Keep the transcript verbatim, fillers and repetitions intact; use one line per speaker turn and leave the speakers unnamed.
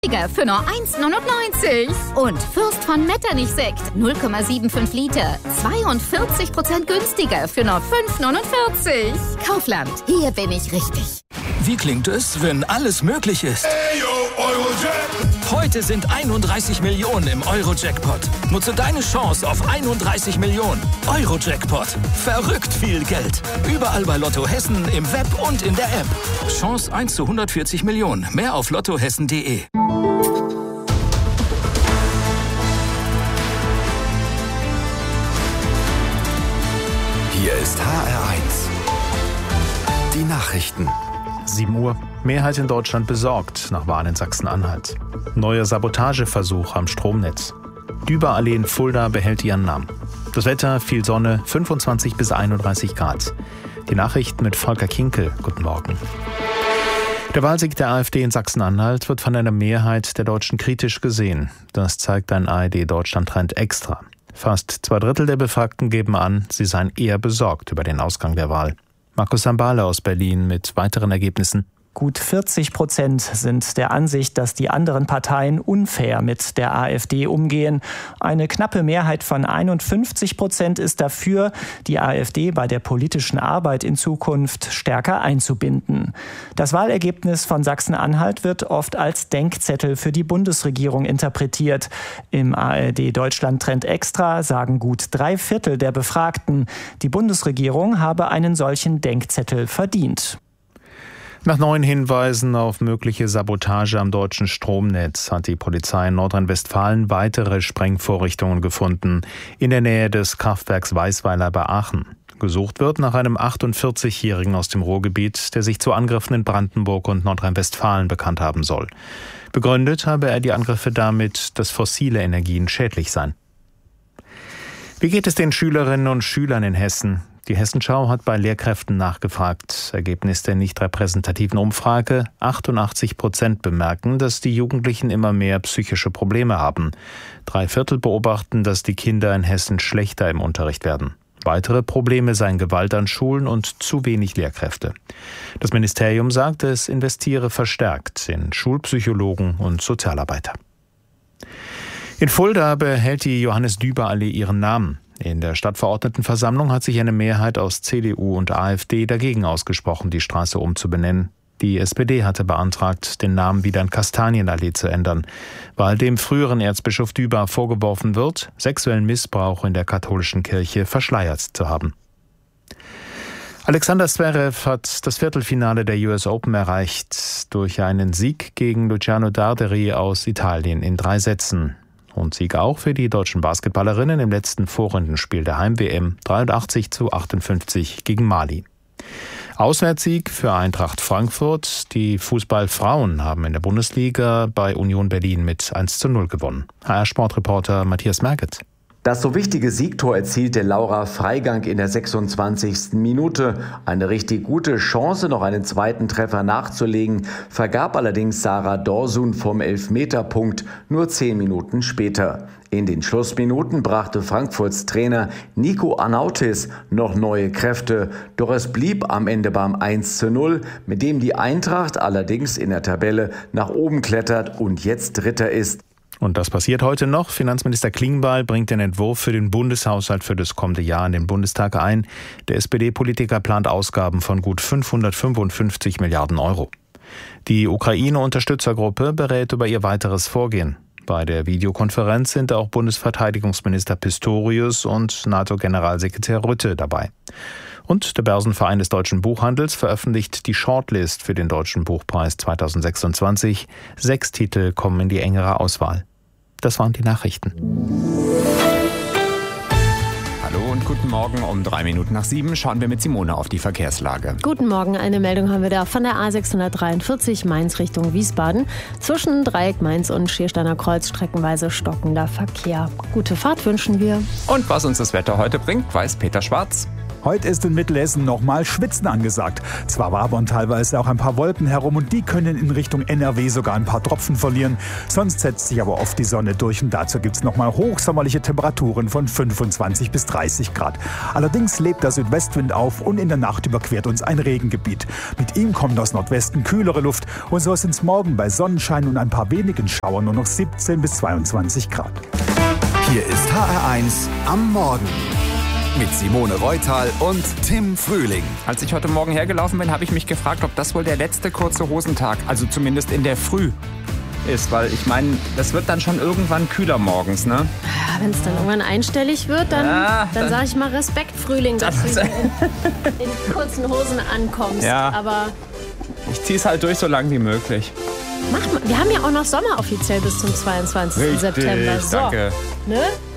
für nur eins Komma neunundneunzig. Und Fürst von Metternich-Sekt, null Komma fünfundsiebzig Liter, zweiundvierzig Prozent günstiger für nur fünf Komma neunundvierzig. Kaufland, hier bin ich richtig.
Wie klingt es, wenn alles möglich ist? Heute sind einunddreißig Millionen im Euro-Jackpot. Nutze deine Chance auf einunddreißig Millionen. Euro-Jackpot. Verrückt viel Geld. Überall bei Lotto Hessen, im Web und in der App. Chance eins zu hundertvierzig Millionen. Mehr auf lottohessen punkt de.
Hier ist H R eins. Die Nachrichten.
sieben Uhr. Mehrheit in Deutschland besorgt nach Wahlen in Sachsen-Anhalt. Neuer Sabotageversuch am Stromnetz. Düberallee in Fulda behält ihren Namen. Das Wetter, viel Sonne, fünfundzwanzig bis einunddreißig Grad. Die Nachrichten mit Volker Kinkel. Guten Morgen. Der Wahlsieg der AfD in Sachsen-Anhalt wird von einer Mehrheit der Deutschen kritisch gesehen. Das zeigt ein A R D-Deutschland-Trend extra. Fast zwei Drittel der Befragten geben an, sie seien eher besorgt über den Ausgang der Wahl. Markus Sambale aus Berlin mit weiteren Ergebnissen.
Gut vierzig Prozent sind der Ansicht, dass die anderen Parteien unfair mit der AfD umgehen. Eine knappe Mehrheit von einundfünfzig Prozent ist dafür, die AfD bei der politischen Arbeit in Zukunft stärker einzubinden. Das Wahlergebnis von Sachsen-Anhalt wird oft als Denkzettel für die Bundesregierung interpretiert. Im A R D-Deutschland-Trend extra sagen gut drei Viertel der Befragten, die Bundesregierung habe einen solchen Denkzettel verdient.
Nach neuen Hinweisen auf mögliche Sabotage am deutschen Stromnetz hat die Polizei in Nordrhein-Westfalen weitere Sprengvorrichtungen gefunden in der Nähe des Kraftwerks Weißweiler bei Aachen. Gesucht wird nach einem achtundvierzigjährigen aus dem Ruhrgebiet, der sich zu Angriffen in Brandenburg und Nordrhein-Westfalen bekannt haben soll. Begründet habe er die Angriffe damit, dass fossile Energien schädlich seien. Wie geht es den Schülerinnen und Schülern in Hessen? Die Hessenschau hat bei Lehrkräften nachgefragt. Ergebnis der nicht repräsentativen Umfrage: achtundachtzig Prozent bemerken, dass die Jugendlichen immer mehr psychische Probleme haben. Drei Viertel beobachten, dass die Kinder in Hessen schlechter im Unterricht werden. Weitere Probleme seien Gewalt an Schulen und zu wenig Lehrkräfte. Das Ministerium sagt, es investiere verstärkt in Schulpsychologen und Sozialarbeiter. In Fulda behält die Johannes-Düber-Allee ihren Namen. In der Stadtverordnetenversammlung hat sich eine Mehrheit aus C D U und AfD dagegen ausgesprochen, die Straße umzubenennen. Die S P D hatte beantragt, den Namen wieder in Kastanienallee zu ändern, weil dem früheren Erzbischof Düber vorgeworfen wird, sexuellen Missbrauch in der katholischen Kirche verschleiert zu haben. Alexander Zverev hat das Viertelfinale der U S Open erreicht durch einen Sieg gegen Luciano Darderi aus Italien in drei Sätzen. Und Sieg auch für die deutschen Basketballerinnen im letzten Vorrundenspiel der Heim-W M, dreiundachtzig zu achtundfünfzig gegen Mali. Auswärtssieg für Eintracht Frankfurt. Die Fußballfrauen haben in der Bundesliga bei Union Berlin mit eins zu null gewonnen. H R-Sportreporter Matthias Merget.
Das so wichtige Siegtor erzielte Laura Freigang in der sechsundzwanzigsten Minute. Eine richtig gute Chance, noch einen zweiten Treffer nachzulegen, vergab allerdings Sarah Dorsun vom Elfmeterpunkt nur zehn Minuten später. In den Schlussminuten brachte Frankfurts Trainer Nico Arnautis noch neue Kräfte. Doch es blieb am Ende beim eins zu null, mit dem die Eintracht allerdings in der Tabelle nach oben klettert und jetzt Dritter ist.
Und das passiert heute noch. Finanzminister Klingbeil bringt den Entwurf für den Bundeshaushalt für das kommende Jahr in den Bundestag ein. Der S P D-Politiker plant Ausgaben von gut fünfhundertfünfundfünfzig Milliarden Euro. Die Ukraine-Unterstützergruppe berät über ihr weiteres Vorgehen. Bei der Videokonferenz sind auch Bundesverteidigungsminister Pistorius und NATO-Generalsekretär Rutte dabei. Und der Börsenverein des deutschen Buchhandels veröffentlicht die Shortlist für den Deutschen Buchpreis zweitausendsechsundzwanzig. Sechs Titel kommen in die engere Auswahl. Das waren die Nachrichten.
Hallo und guten Morgen. Um drei Minuten nach sieben schauen wir mit Simone auf die Verkehrslage.
Guten Morgen. Eine Meldung haben wir da von der A sechshundertdreiundvierzig Mainz Richtung Wiesbaden. Zwischen Dreieck Mainz und Schiersteiner Kreuz streckenweise stockender Verkehr. Gute Fahrt wünschen wir.
Und was uns das Wetter heute bringt, weiß Peter Schwarz.
Heute ist in Mittelhessen nochmal Schwitzen angesagt. Zwar wabern teilweise auch ein paar Wolken herum und die können in Richtung N R W sogar ein paar Tropfen verlieren. Sonst setzt sich aber oft die Sonne durch und dazu gibt es nochmal hochsommerliche Temperaturen von fünfundzwanzig bis dreißig Grad. Allerdings lebt der Südwestwind auf und in der Nacht überquert uns ein Regengebiet. Mit ihm kommt aus Nordwesten kühlere Luft und so sind es morgen bei Sonnenschein und ein paar wenigen Schauern nur noch siebzehn bis zweiundzwanzig Grad.
Hier ist H R eins am Morgen. Mit Simone Reutal und Tim Frühling.
Als ich heute Morgen hergelaufen bin, habe ich mich gefragt, ob das wohl der letzte kurze Hosentag, also zumindest in der Früh, ist. Weil ich meine, das wird dann schon irgendwann kühler morgens, ne?
Ja, wenn es dann irgendwann einstellig wird, dann, ja, dann, dann sage ich mal Respekt, Frühling, dass du in, in kurzen Hosen ankommst.
Ja.
Aber
ich zieh's halt durch, so lang wie möglich.
Mach mal. Wir haben ja auch noch Sommer offiziell bis zum zweiundzwanzigsten
Richtig,
September. So,
danke.
Ne?